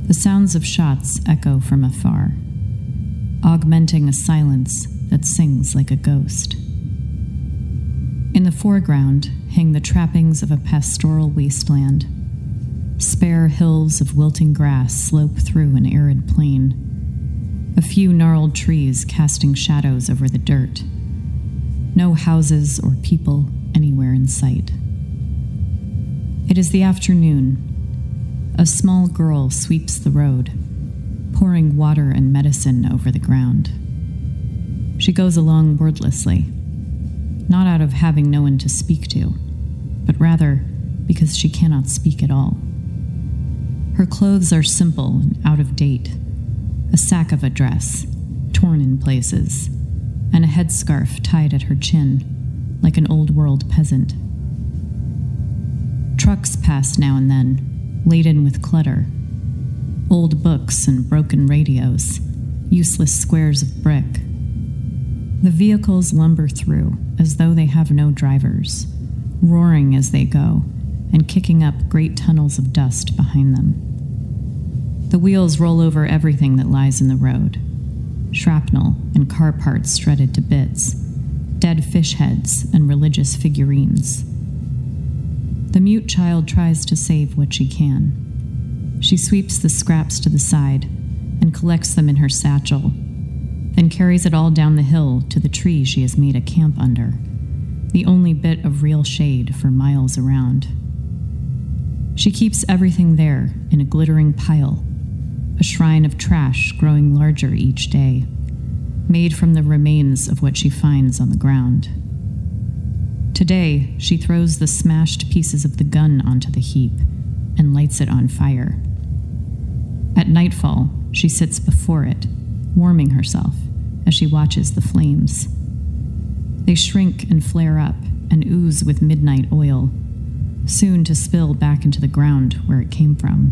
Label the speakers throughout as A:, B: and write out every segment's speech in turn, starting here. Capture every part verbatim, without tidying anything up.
A: The sounds of shots echo from afar, augmenting a silence that sings like a ghost. In the foreground hang the trappings of a pastoral wasteland. Spare hills of wilting grass slope through an arid plain, a few gnarled trees casting shadows over the dirt. No houses or people anywhere in sight. It is the afternoon. A small girl sweeps the road, pouring water and medicine over the ground. She goes along wordlessly, not out of having no one to speak to, but rather because she cannot speak at all. Her clothes are simple and out of date, a sack of a dress, torn in places, and a headscarf tied at her chin, like an old-world peasant. Trucks pass now and then, laden with clutter, old books and broken radios, useless squares of brick. The vehicles lumber through as though they have no drivers, roaring as they go and kicking up great tunnels of dust behind them. The wheels roll over everything that lies in the road, shrapnel and car parts shredded to bits, dead fish heads and religious figurines. The mute child tries to save what she can. She sweeps the scraps to the side and collects them in her satchel, then carries it all down the hill to the tree she has made a camp under, the only bit of real shade for miles around. She keeps everything there in a glittering pile, a shrine of trash growing larger each day, made from the remains of what she finds on the ground. Today, she throws the smashed pieces of the gun onto the heap and lights it on fire. At nightfall, she sits before it, warming herself as she watches the flames. They shrink and flare up and ooze with midnight oil, soon to spill back into the ground where it came from.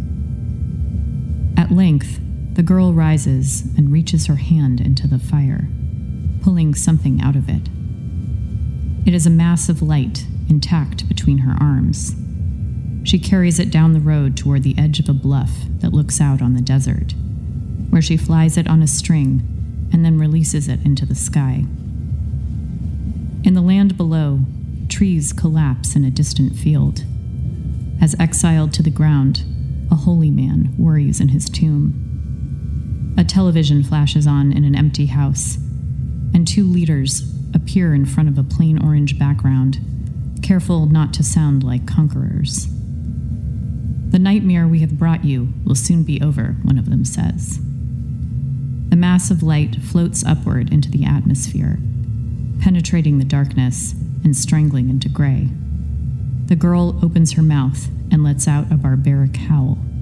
A: At length, the girl rises and reaches her hand into the fire, pulling something out of it. It is a mass of light, intact between her arms. She carries it down the road toward the edge of a bluff that looks out on the desert, where she flies it on a string and then releases it into the sky. In the land below, trees collapse in a distant field. As exiled to the ground, a holy man worries in his tomb. A television flashes on in an empty house, and two leaders appear in front of a plain orange background, careful not to sound like conquerors. "The nightmare we have brought you will soon be over," one of them says. The mass of light floats upward into the atmosphere, penetrating the darkness and strangling into gray. The girl opens her mouth and lets out a barbaric howl.